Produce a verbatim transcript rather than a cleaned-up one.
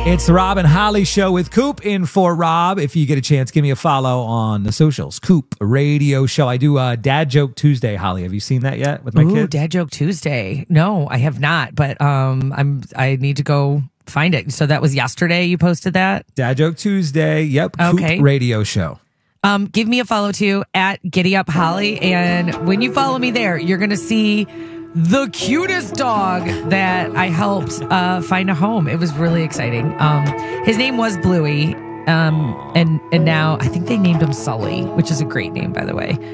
It's the Rob and Holly Show with Coop in for Rob. If you get a chance, give me a follow on the socials. Coop Radio Show. I do uh, Dad Joke Tuesday, Holly. Have you seen that yet with my Ooh, kids? Dad Joke Tuesday. No, I have not, but um, I'm I need to go find it. So that was yesterday you posted that? Dad Joke Tuesday. Yep. Okay. Coop Radio Show. Um, give me a follow too at Giddy Up Holly. And when you follow me there, you're going to see the cutest dog that I helped uh, find a home. It was really exciting. Um, his name was Bluey. Um, and, and now I think they named him Sully, which is a great name, by the way.